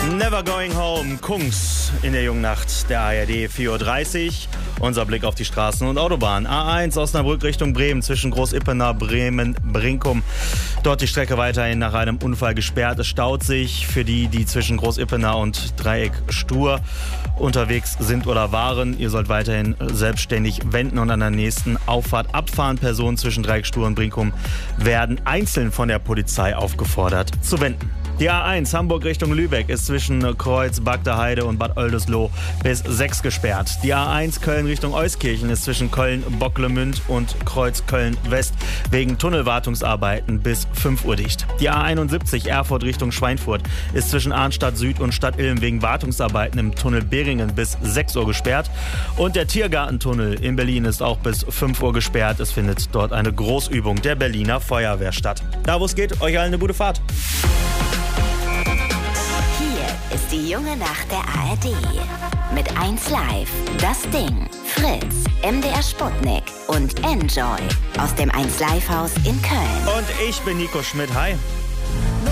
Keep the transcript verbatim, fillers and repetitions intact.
Never Going Home, Kungs in der jungen Nacht der A R D, vier Uhr dreißig. Unser Blick auf die Straßen und Autobahnen. A eins Osnabrück Richtung Bremen zwischen Groß-Ippener, Bremen, Brinkum. Dort die Strecke weiterhin nach einem Unfall gesperrt. Es staut sich für die, die zwischen Groß-Ippener und Dreieck Stur unterwegs sind oder waren. Ihr sollt weiterhin selbstständig wenden und an der nächsten Auffahrt abfahren. Personen zwischen Dreieck Stur und Brinkum werden einzeln von der Polizei aufgefordert zu wenden. Die A eins Hamburg Richtung Lübeck ist zwischen Kreuz, Bagdaheide und Bad Oldesloe bis sechs gesperrt. Die A eins Köln Richtung Euskirchen ist zwischen Köln, Bocklemünd und Kreuz Köln West wegen Tunnelwartungsarbeiten bis fünf Uhr dicht. Die A einundsiebzig Erfurt Richtung Schweinfurt ist zwischen Arnstadt Süd und Stadt Ilm wegen Wartungsarbeiten im Tunnel Beringen bis sechs Uhr gesperrt. Und der Tiergartentunnel in Berlin ist auch bis fünf Uhr gesperrt. Es findet dort eine Großübung der Berliner Feuerwehr statt. Da wo es geht, euch allen eine gute Fahrt. Ist die junge Nacht der A R D. Mit eins Live, Das Ding, Fritz, M D R Sputnik und Enjoy aus dem eins Live Haus in Köln. Und ich bin Nico Schmidt. Hi.